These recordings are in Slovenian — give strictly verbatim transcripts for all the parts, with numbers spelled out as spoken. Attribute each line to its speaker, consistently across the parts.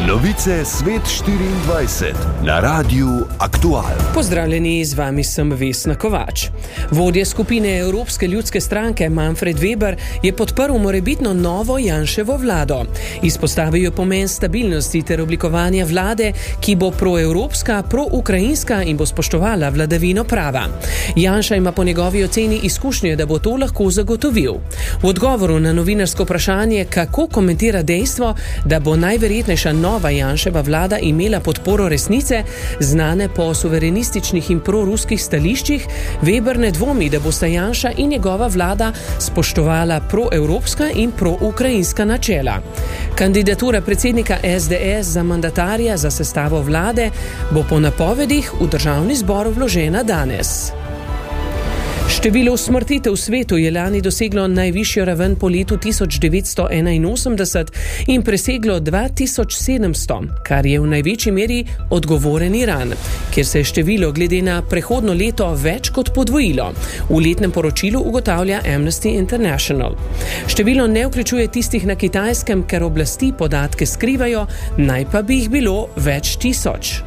Speaker 1: Novice Svet štiriindvajset na Radiu Aktual.
Speaker 2: Pozdravljeni, z vami sem Vesna Kovač. Vodja skupine Evropske ljudske stranke Manfred Weber je podprl morebitno novo Janševo vlado. Izpostavil je pomen stabilnosti ter oblikovanja vlade, ki bo proevropska, proukrajinska in bo spoštovala vladavino prava. Janša ima po njegovi oceni izkušnje, da bo to lahko zagotovil. V odgovoru na novinarsko vprašanje, kako komentira dejstvo, da bo najverjetnejša nova Janševa vlada imela podporo resnice, znane po suverenističnih in proruskih stališčih, Weber ne dvomi, da bosta Janša in njegova vlada spoštovala proevropska in proukrajinska načela. Kandidatura predsednika es de es za mandatarja za sestavo vlade bo po napovedih v državni zbor vložena danes. Število usmrtitev v svetu je lani doseglo najvišjo raven po letu tisoč devetsto enainosemdeset in preseglo dva tisoč sedemsto, kar je v največji meri odgovoren Iran, kjer se je število glede na prehodno leto več kot podvojilo. V letnem poročilu ugotavlja Amnesty International. Število ne vključuje tistih na Kitajskem, ker oblasti podatke skrivajo, naj pa bi jih bilo več tisoč.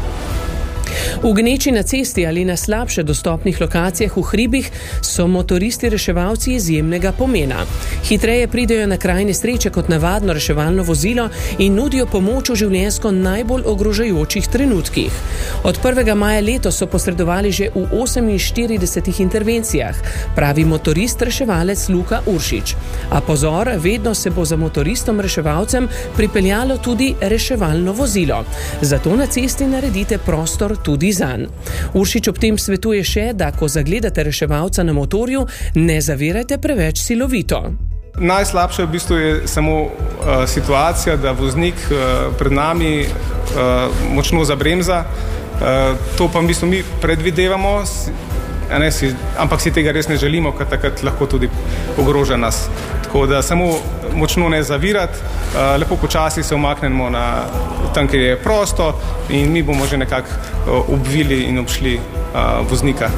Speaker 2: V gneči na cesti ali na slabše dostopnih lokacijah v hribih so motoristi reševalci izjemnega pomena. Hitreje pridejo na kraj nesreče kot navadno reševalno vozilo in nudijo pomoč v življenjsko najbolj ogrožajočih trenutkih. Od prvega maja letos so posredovali že v oseminštiridesetih intervencijah, pravi motorist reševalec Luka Uršič. A pozor, vedno se bo za motoristom reševalcem pripeljalo tudi reševalno vozilo. Zato na cesti naredite prostor tudi zanj. Uršič ob tem svetuje še, da ko zagledate reševalca na motorju, ne zavirajte preveč silovito.
Speaker 3: Najslabše v bistvu je samo uh, situacija, da voznik uh, pred nami uh, močno zabremza. Uh, to pa v bistvu mi predvidevamo, ne, si, ampak si tega res ne želimo, ker takrat lahko tudi ogroža nas. Tako da samo močno ne zavirati, uh, lepo počasi se umaknemo na tam, kjer je prosto in mi bomo že nekako uh, obvili in obšli uh, voznika.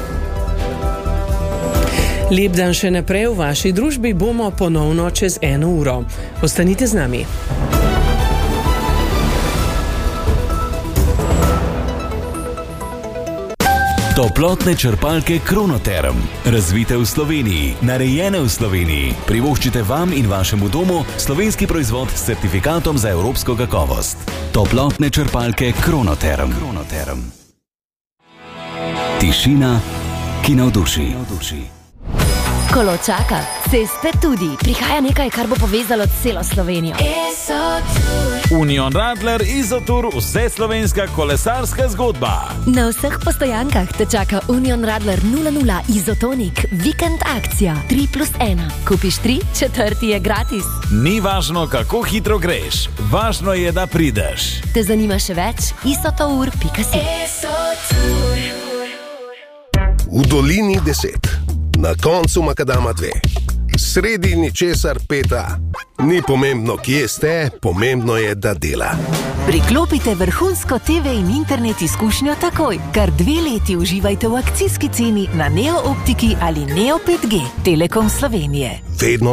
Speaker 2: Lep dan še naprej, v vaši družbi bomo ponovno čez eno uro. Ostanite z nami.
Speaker 1: Toplotne črpalke Kronoterm. Razvite v Sloveniji, narejene v Sloveniji. Privoščite vam in vašemu domu slovenski proizvod s certifikatom za evropsko kakovost. Toplotne črpalke Kronoterm. Kronoterm. Tišina, ki navduši.
Speaker 4: Kolo čaka, ceste tudi. Prihaja nekaj, kar bo povezalo celo Slovenijo.
Speaker 5: Union Radler Izotur, vse slovenska kolesarska zgodba.
Speaker 4: Na vseh postojankah te čaka Union Radler nula nula Izotonik, vikend akcija tri plus ena. Kupiš tri, četrti je gratis.
Speaker 5: Ni važno, kako hitro greš, važno je, da prideš.
Speaker 4: Te zanima še več? isotour pika si.
Speaker 6: V dolini deset. Na koncu makadama dve. Sredi ničesar peta. Ni pomembno, kje ste, pomembno je, da dela.
Speaker 7: Priklopite vrhunsko te ve in internet izkušnjo takoj. Kar dve leti uživajte v akcijski ceni na Neo Optiki ali Neo pet G. Telekom Slovenije.
Speaker 6: Vedno